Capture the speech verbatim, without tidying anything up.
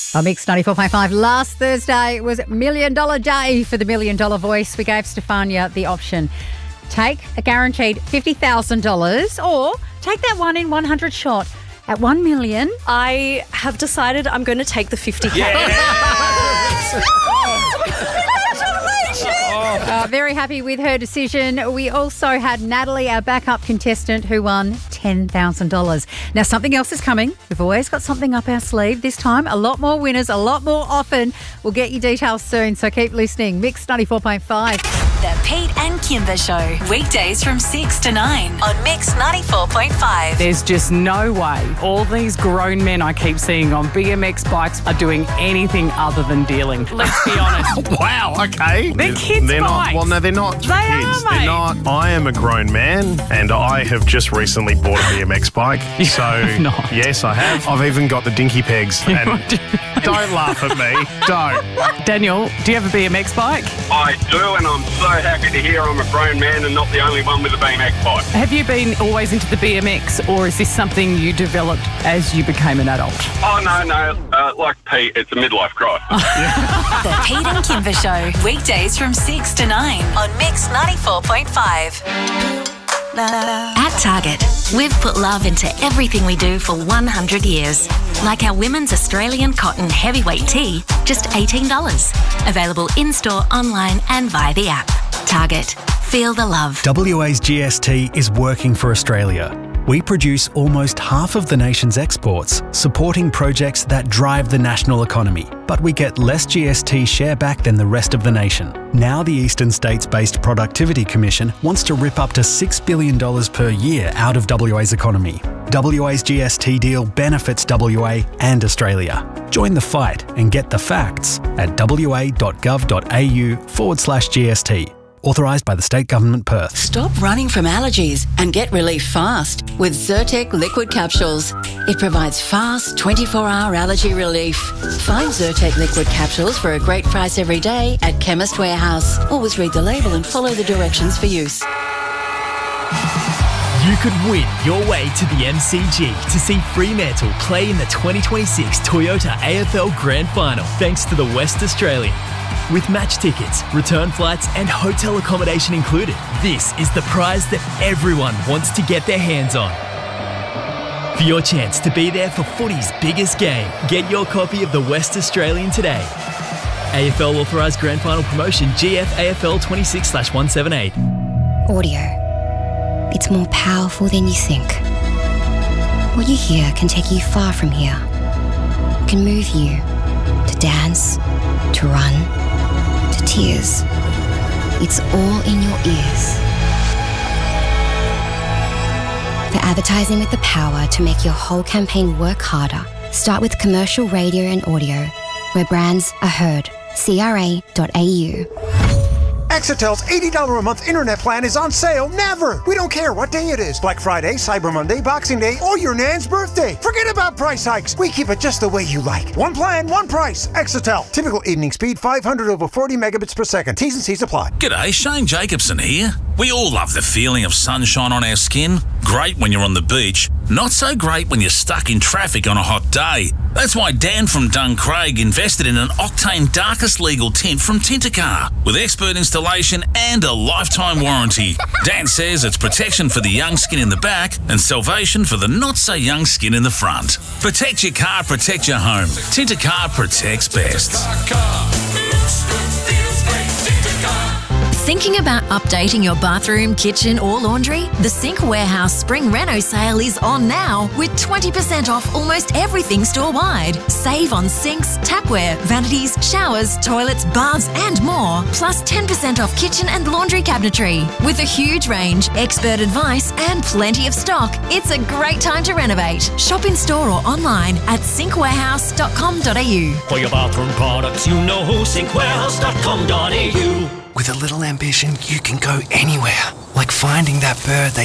On Mix ninety-four point five, last Thursday was Million Dollar Day for the Million Dollar Voice. We gave Stefania the option. Take a guaranteed fifty thousand dollars or take that one in one hundred shot at one million dollars. I have decided I'm going to take the fifty K. Yes. Uh, very happy with her decision. We also had Natalie, our backup contestant, who won ten thousand dollars. Now, something else is coming. We've always got something up our sleeve. This time, a lot more winners, a lot more often. We'll get you details soon, so keep listening. Mix ninety-four point five. The Pete and Kimber Show. Weekdays from six to nine on Mix ninety-four point five. There's just no way all these grown men I keep seeing on B M X bikes are doing anything other than dealing. Let's be honest. Wow, okay. They're kids' They're not, bikes. well, no, they're not They kids. are, They're mate. not. I am a grown man and I have just recently bought a B M X bike. So, have not. yes, I have. I've even got the dinky pegs. And don't laugh at me. Don't. Daniel, do you have a B M X bike? I do, and I'm so happy to hear I'm a grown man and not the only one with a B M X bike. Have you been always into the B M X, or is this something you developed as you became an adult? Oh, no, no. Uh, like Pete, it's a midlife crisis. The Pete and Kimber Show. Weekdays from six to nine on Mix ninety-four point five. At Target, we've put love into everything we do for one hundred years. Like our women's Australian cotton heavyweight tee, just eighteen dollars. Available in-store, online and via the app. Target. Feel the love. W A's G S T is working for Australia. We produce almost half of the nation's exports, supporting projects that drive the national economy. But we get less G S T share back than the rest of the nation. Now the Eastern States-based Productivity Commission wants to rip up to six billion dollars per year out of W A's economy. W A's G S T deal benefits W A and Australia. Join the fight and get the facts at wa.gov.au forward slash GST. Authorised by the State Government, Perth. Stop running from allergies and get relief fast with Zyrtec liquid capsules. It provides fast twenty-four hour allergy relief. Find Zyrtec liquid capsules for a great price every day at Chemist Warehouse. Always read the label and follow the directions for use. You could win your way to the M C G to see Fremantle play in the twenty twenty-six Toyota A F L Grand Final thanks to the West Australian. With match tickets, return flights and hotel accommodation included, this is the prize that everyone wants to get their hands on. For your chance to be there for footy's biggest game, get your copy of the West Australian today. A F L authorised Grand Final promotion G F A F L twenty-six slash one seventy-eight. Audio. It's more powerful than you think. What you hear can take you far from here. It can move you to dance, to run, to tears. It's all in your ears. For advertising with the power to make your whole campaign work harder, start with commercial radio and audio, where brands are heard. C R A dot A U. Exitel's eighty dollars a month internet plan is on sale never. We don't care what day it is. Black Friday, Cyber Monday, Boxing Day, or your nan's birthday. Forget about price hikes. We keep it just the way you like. One plan, one price. Exitel. Typical evening speed five hundred over forty megabits per second. T's and C's apply. G'day, Shane Jacobson here. We all love the feeling of sunshine on our skin. Great when you're on the beach. Not so great when you're stuck in traffic on a hot day. That's why Dan from Duncraig invested in an Octane Darkest Legal tint from Tintercar with expert installation and a lifetime warranty. Dan says it's protection for the young skin in the back and salvation for the not-so-young skin in the front. Protect your car, protect your home. Tintercar protects best. Thinking about updating your bathroom, kitchen or laundry? The Sink Warehouse Spring Reno sale is on now with twenty percent off almost everything store-wide. Save on sinks, tapware, vanities, showers, toilets, baths and more. Plus ten percent off kitchen and laundry cabinetry. With a huge range, expert advice and plenty of stock, it's a great time to renovate. Shop in store or online at sink warehouse dot com dot a u. For your bathroom products, you know sink warehouse dot com dot a u. With a little ambition, you can go anywhere. Like finding that bird they